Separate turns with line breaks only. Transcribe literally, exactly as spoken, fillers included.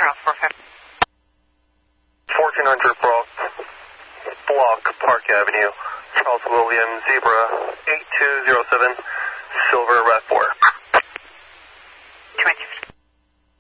Charles four fifty.
fourteen hundred block, block Park Avenue, Charles William Zebra eight two zero seven, Silver Red.